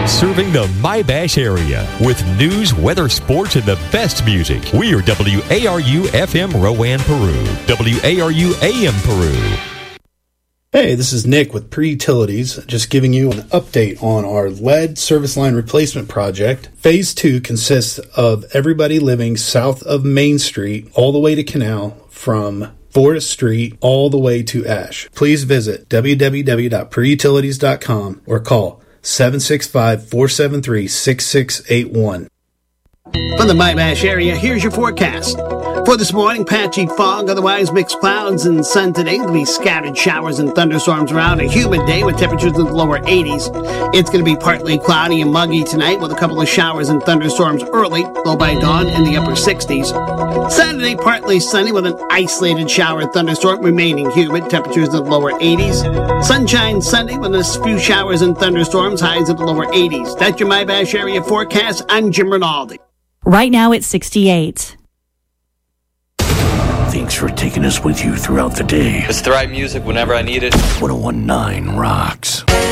Serving the My-Bash area with news, weather, sports, and the best music. We are WARU FM Rowan, Peru. WARU AM Peru. Hey, this is Nick with Pre-Utilities, just giving you an update on our lead service line replacement project. Phase 2 consists of everybody living south of Main Street all the way to Canal, from Forest Street all the way to Ash. Please visit www.preutilities.com or call 765-473-6681. From the My-Bash area, here's your forecast. For this morning, patchy fog, otherwise mixed clouds and sun today. There'll be scattered showers and thunderstorms around. A humid day with temperatures in the lower 80s. It's going to be partly cloudy and muggy tonight with a couple of showers and thunderstorms early, low by dawn in the upper 60s. Saturday, partly sunny with an isolated shower and thunderstorm, remaining humid, temperatures in the lower 80s. Sunshine Sunday with a few showers and thunderstorms, highs in the lower 80s. That's your My-Bash area forecast. I'm Jim Rinaldi. Right now it's 68. Thanks for taking us with you throughout the day. It's the right music whenever I need it. 1019 rocks.